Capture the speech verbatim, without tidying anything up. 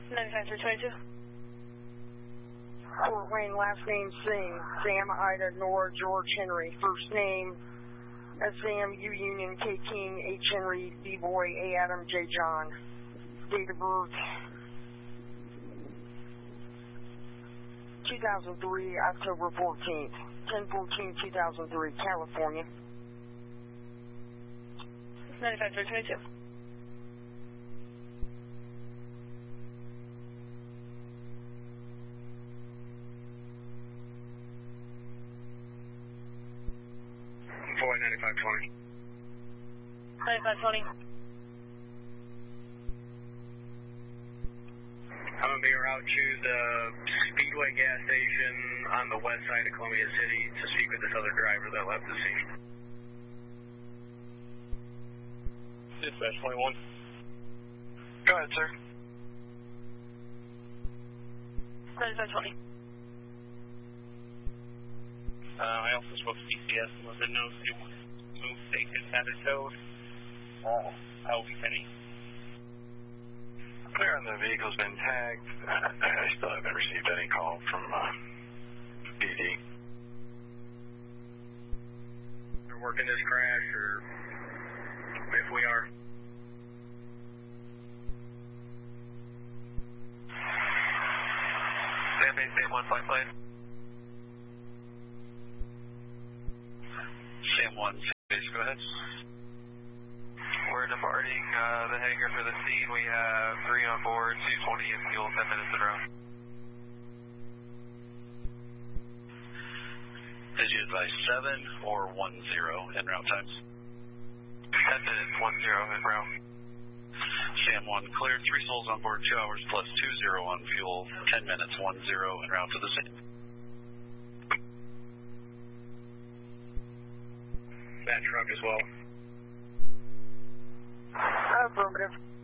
ninety-five three twenty-two. Fort Wayne, last name Singh. Sam, Ida, Nora, George, Henry. First name S M, U Union, K King, H Henry, B Boy, A Adam, J John. Date of birth two thousand three, October fourteenth. ten fourteen two thousand three, California. ninety-five three twenty-two. Boy, ninety-five twenty. ninety-five twenty. I'm going to be out to the Speedway gas station on the west side of Columbia City to speak with this other driver that left the scene. Dispatch twenty-one. Go ahead, sir. ninety-five twenty. Uh, I also spoke to D C S and let them know if they want to move, they could have it towed. Uh, I'll be penny. Clear on the vehicle's been tagged. I still haven't received any call from uh, P D. They're working this crash, or if we are. Sam eight, Sam one, flight plane. Sam one, base, go ahead. We're departing uh, the hangar for the scene. We have three on board, two twenty in fuel, ten minutes en route. Did you advise seven or one zero en route times? ten minutes, one zero en route. Sam one cleared, three souls on board, two hours plus two zero on fuel, ten minutes, one zero en route to the scene. That truck as well. Affirmative.